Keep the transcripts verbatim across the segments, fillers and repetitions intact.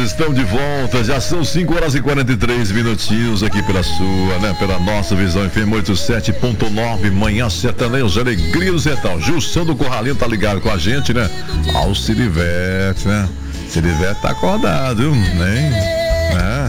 estamos de volta. Já são cinco horas e quarenta e três minutinhos aqui pela sua, né? Pela nossa Visão F M oitenta e sete ponto nove, Manhã Sertaneja, Alegria do Sertão. Gilson do Corralinho tá ligado com a gente, né? Ao Silivete, né? Silivete tá acordado, viu? Nem, né?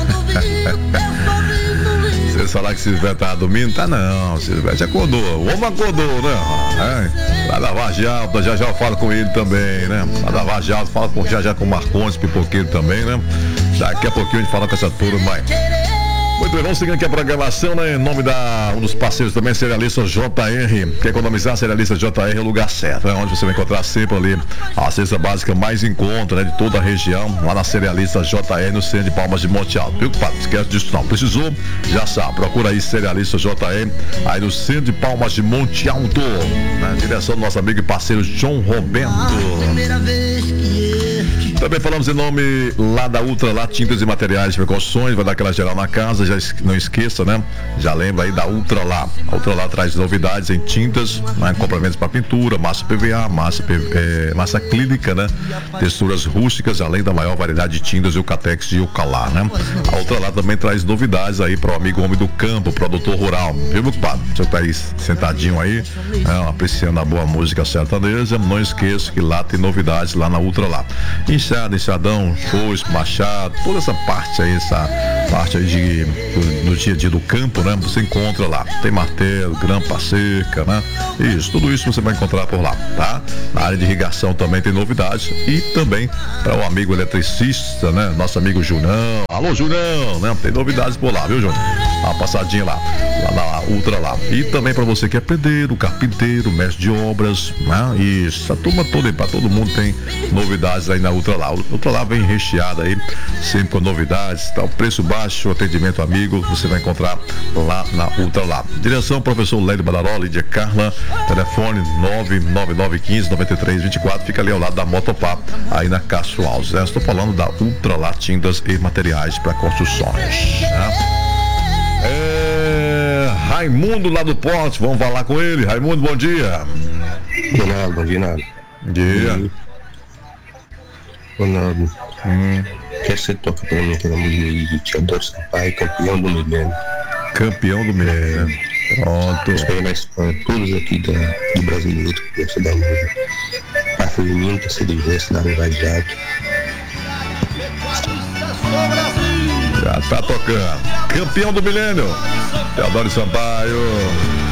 Vocês falaram que Silivete tava dormindo? Tá não, Silivete acordou. O homem acordou, né? É. Lá da Vargem Alta, já já eu falo com ele também, né? Lá da Vargem Alta, fala com, já já com o Marcondes, pipoqueiro também, né? Daqui a pouquinho a gente fala com essa turma, mas... Muito bem, vamos seguindo aqui a programação, né? Em nome da um dos parceiros também, Cerealista J R. Quer economizar? Cerealista J R é o lugar certo, né? Onde você vai encontrar sempre ali a cesta básica mais em conta, né? De toda a região, lá na Cerealista J R, no centro de Palmas de Monte Alto. Viu, compadre? Não esquece disso não. Precisou? Já sabe. Procura aí Cerealista J R, aí no centro de Palmas de Monte Alto, na direção do nosso amigo e parceiro João Roberto. Também falamos em nome lá da Ultra Lá Tintas e Materiais de Precauções, vai dar aquela geral na casa, já não esqueça, né? Já lembra aí da Ultra Lá. A Ultra Lá traz novidades em tintas, né? Complementos para pintura, massa P V A, massa, P V, é, massa acrílica, né? Texturas rústicas, além da maior variedade de tintas, Eucatex e Eucalar, né? A Ultra Lá também traz novidades aí para o amigo homem do campo, produtor rural. Viu, meu compadre? Você tá aí sentadinho aí, né? Apreciando a boa música sertaneja, não esqueça que lá tem novidades lá na Ultra Lá. Enxada, enxadão, foice, machado, toda essa parte aí, essa parte aí de, do, do dia a dia do campo, né? Você encontra lá. Tem martelo, grampa seca, né? Isso, tudo isso você vai encontrar por lá, tá? Na área de irrigação também tem novidades e também para o amigo eletricista, né? Nosso amigo Junão. Alô, Junão, né? Tem novidades por lá, viu, Junão? Uma passadinha lá, lá na Ultra Lá. E também para você que é pedreiro, carpinteiro, mestre de obras, né? Isso, a turma toda aí, para todo mundo tem novidades aí na Ultra Lá. O Ultra Lá vem recheada aí, sempre com novidades, tá? O preço baixo, atendimento amigo, você vai encontrar lá na Ultra Lá. Direção, professor Lélio Badaró, Lídia Carla, telefone nove nove nove um cinco nove três dois quatro, fica ali ao lado da Motopá, aí na Castro Alves. Né? Estou falando da Ultra Lá Tintas e Materiais para Construções. Né? É... Raimundo lá do Porto, vamos falar com ele. Raimundo, bom dia. Ronaldo, bom dia, Naldo. Bom dia. Ronaldo, Hum. quer que você toca pra mim aquela música de Teodoro Sampaio, campeão do milênio? Campeão do milênio. Pronto. Os caras mais fãs, todos aqui da, do brasileiro que gostam da música. Parte de mim, que se diveste da Jato. Já tá tocando. Campeão do milênio. Teodoro Sampaio.